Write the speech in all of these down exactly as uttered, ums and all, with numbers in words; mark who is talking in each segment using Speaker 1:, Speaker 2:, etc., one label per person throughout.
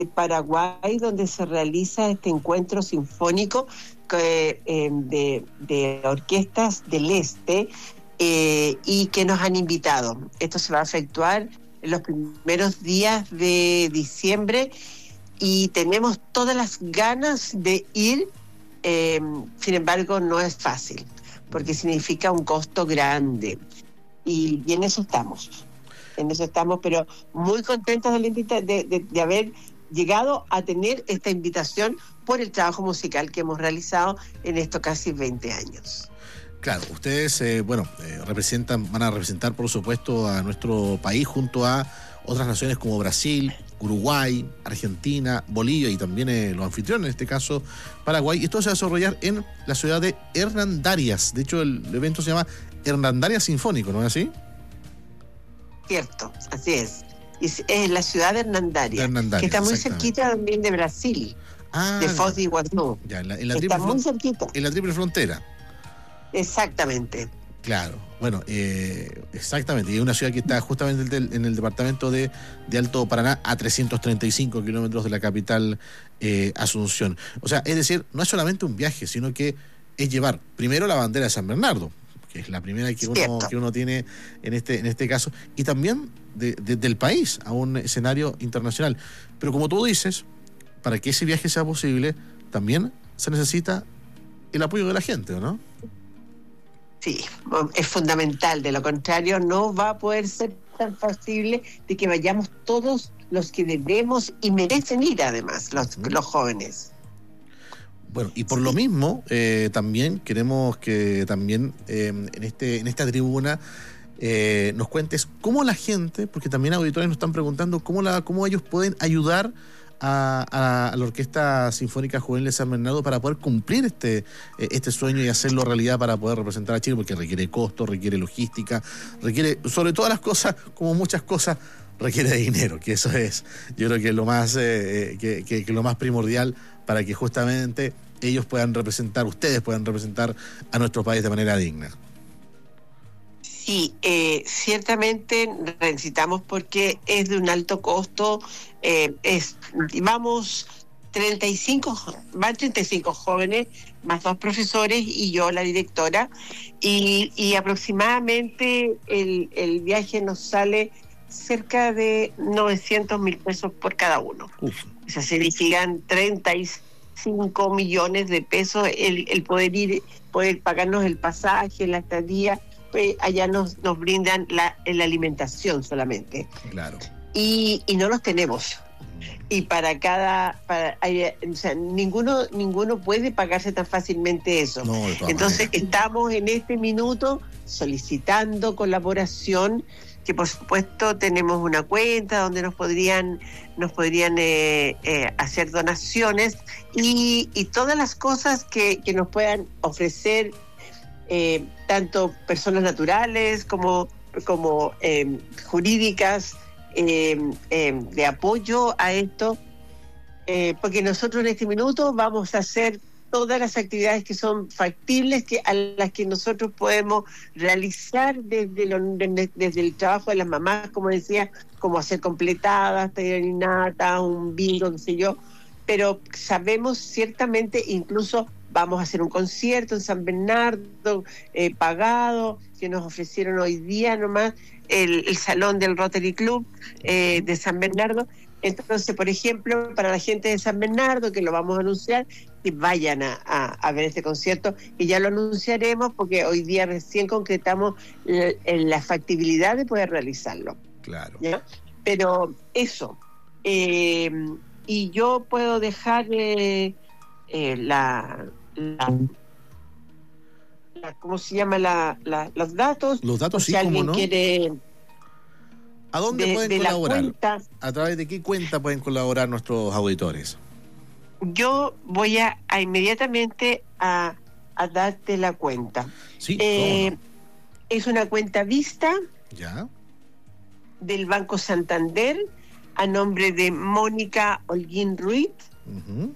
Speaker 1: Paraguay, donde se realiza este encuentro sinfónico que, eh, de, de orquestas del este, eh, y que nos han invitado. Esto se va a efectuar en los primeros días de diciembre y tenemos todas las ganas de ir. Eh, sin embargo, no es fácil, porque significa un costo grande. Y, y en eso estamos. En eso estamos, pero muy contentos de, la invita- de, de, de haber llegado a tener esta invitación por el trabajo musical que hemos realizado en estos casi veinte años.
Speaker 2: Claro, ustedes, eh, bueno, eh, representan, van a representar, por supuesto, a nuestro país junto a otras naciones como Brasil, Uruguay, Argentina, Bolivia y también eh, los anfitriones, en este caso Paraguay. Y esto se va a desarrollar en la ciudad de Hernandarias. De hecho, el evento se llama Hernandarias Sinfónico, ¿no es así?
Speaker 1: Cierto, así es. Es, es la ciudad de Hernandarias,
Speaker 2: de Hernandarias,
Speaker 1: que está muy cerquita también de Brasil,
Speaker 2: ah,
Speaker 1: de Foz de Iguazú.
Speaker 2: Ya, en la, en la
Speaker 1: está muy
Speaker 2: front-
Speaker 1: cerquita.
Speaker 2: En la triple frontera.
Speaker 1: Exactamente.
Speaker 2: Claro, bueno, eh, exactamente. Y es una ciudad que está justamente del, en el departamento de, de Alto Paraná, a trescientos treinta y cinco kilómetros de la capital eh, Asunción. O sea, es decir, no es solamente un viaje, sino que es llevar primero la bandera de San Bernardo, que es la primera que uno, que uno tiene en este, en este caso, y también de, de, del país a un escenario internacional. Pero como tú dices, para que ese viaje sea posible, también se necesita el apoyo de la gente, ¿o no?
Speaker 1: Sí, es fundamental. De lo contrario, no va a poder ser tan factible de que vayamos todos los que debemos y merecen ir, además, los, uh-huh. los jóvenes.
Speaker 2: Bueno, y por sí. lo mismo, eh, también queremos que también eh, en, este, en esta tribuna eh, nos cuentes cómo la gente, porque también auditores nos están preguntando cómo, la, cómo ellos pueden ayudar A, a, a la Orquesta Sinfónica Juvenil de San Bernardo para poder cumplir este, este sueño y hacerlo realidad para poder representar a Chile, porque requiere costo, requiere logística, requiere, sobre todas las cosas, como muchas cosas, requiere de dinero, que eso es, yo creo que es lo más, eh, que, que, que lo más primordial para que justamente ellos puedan representar, ustedes puedan representar a nuestro país de manera digna.
Speaker 1: Sí, eh, ciertamente necesitamos, porque es de un alto costo. Eh, es, vamos treinta y cinco, van treinta y cinco jóvenes, más dos profesores y yo, la directora, y, y aproximadamente el, el viaje nos sale cerca de novecientos mil pesos por cada uno. Uf. O sea, significan treinta y cinco millones de pesos el, el poder ir, poder pagarnos el pasaje, la estadía. Pues allá nos, nos brindan la, la alimentación solamente.
Speaker 2: Claro.
Speaker 1: Y, y no los tenemos. Y para cada, para, hay, o sea, ninguno, ninguno puede pagarse tan fácilmente eso.
Speaker 2: No,
Speaker 1: Entonces
Speaker 2: manera.
Speaker 1: estamos en este minuto solicitando colaboración, que por supuesto tenemos una cuenta donde nos podrían, nos podrían eh, eh, hacer donaciones y, y todas las cosas que, que nos puedan ofrecer. Eh, tanto personas naturales como, como eh, jurídicas, eh, eh, de apoyo a esto, eh, porque nosotros en este minuto vamos a hacer todas las actividades que son factibles, que a las que nosotros podemos realizar desde, lo, desde el trabajo de las mamás, como decía, como hacer completadas, tallarinata, un bingo, no sé yo, pero sabemos ciertamente, incluso vamos a hacer un concierto en San Bernardo, eh, pagado, que nos ofrecieron hoy día nomás, el, el salón del Rotary Club eh, de San Bernardo. Entonces, por ejemplo, para la gente de San Bernardo, que lo vamos a anunciar, que vayan a, a, a ver este concierto, y ya lo anunciaremos porque hoy día recién concretamos la, la factibilidad de poder realizarlo.
Speaker 2: Claro.
Speaker 1: ¿Ya? Pero eso, eh, y yo puedo dejar eh, eh, la... La, la, ¿cómo se llama? La, la, los datos.
Speaker 2: Los datos, sí,
Speaker 1: si alguien
Speaker 2: ¿cómo no?
Speaker 1: quiere.
Speaker 2: ¿A dónde
Speaker 1: de,
Speaker 2: pueden
Speaker 1: de
Speaker 2: colaborar? ¿A través de qué cuenta pueden colaborar nuestros auditores?
Speaker 1: Yo voy a, a inmediatamente a, a darte la cuenta.
Speaker 2: Sí,
Speaker 1: eh,
Speaker 2: no?
Speaker 1: Es una cuenta vista.
Speaker 2: Ya.
Speaker 1: Del Banco Santander, a nombre de Mónica Holguín Ruiz.
Speaker 2: Uh-huh.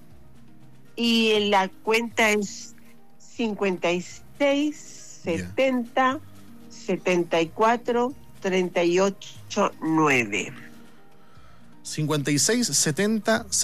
Speaker 1: Y la cuenta es cincuenta y seis, setenta, yeah. setenta y cuatro, treinta y ocho, nueve.
Speaker 2: cincuenta y seis setenta